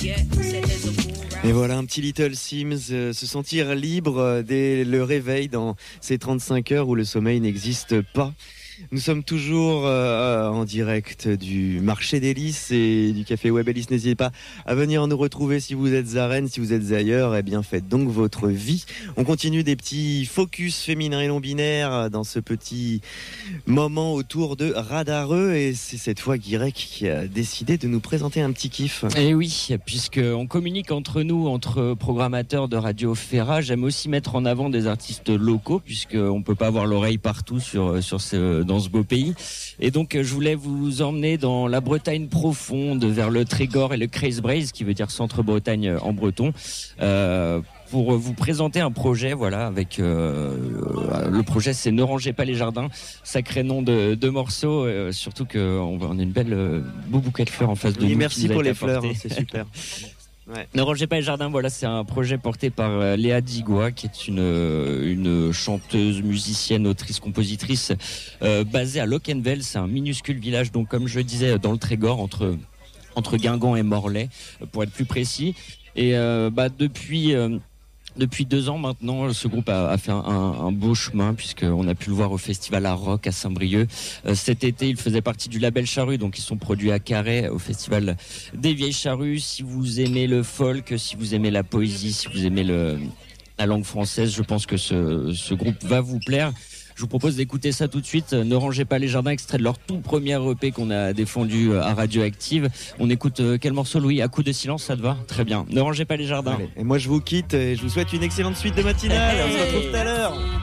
Et voilà un petit Little Sims, se sentir libre dès le réveil dans ces 35 heures où le sommeil n'existe pas. Nous sommes toujours en direct du marché des Lys et du café Web Alice. N'hésitez pas à venir nous retrouver si vous êtes à Rennes, si vous êtes ailleurs, eh bien faites donc votre vie. On continue des petits focus féminins et non binaires dans ce petit moment autour de Radareux et c'est cette fois Guirec qui a décidé de nous présenter un petit kiff. Et oui, puisqu'on communique entre nous, entre programmateurs de Radio Ferra, j'aime aussi mettre en avant des artistes locaux puisqu'on peut pas avoir l'oreille partout dans ce beau pays. Et donc, je voulais vous emmener dans la Bretagne profonde, vers le Trégor et le Creusbreizh, qui veut dire Centre-Bretagne en breton, pour vous présenter un projet, voilà, avec le projet c'est Ne rangez pas les jardins, sacré nom de morceau, surtout qu'on a une belle beau bouquet de fleurs en face de nous. Oui, merci pour les fleurs, c'est super. Ouais. Ne rangez pas les jardins, voilà, c'est un projet porté par Léa Digois, qui est une chanteuse, musicienne, autrice, compositrice, basée à Locquenvel. C'est un minuscule village, donc comme je disais, dans le Trégor, entre Guingamp et Morlaix, pour être plus précis. Et depuis 2 ans maintenant, ce groupe a fait un beau chemin puisqu'on a pu le voir au festival Art Rock à Saint-Brieuc. Cet été, il faisait partie du label Charrue, donc ils sont produits à Carhaix au festival des Vieilles Charrues. Si vous aimez le folk, si vous aimez la poésie, si vous aimez la langue française, je pense que ce groupe va vous plaire. Je vous propose d'écouter ça tout de suite. Ne rangez pas les jardins, extrait de leur tout premier EP qu'on a défendu à Radioactive. On écoute quel morceau, Louis? À coup de silence, ça te va? Très bien. Ne rangez pas les jardins. Allez. Et moi je vous quitte et je vous souhaite une excellente suite de matinale. On se retrouve tout à l'heure.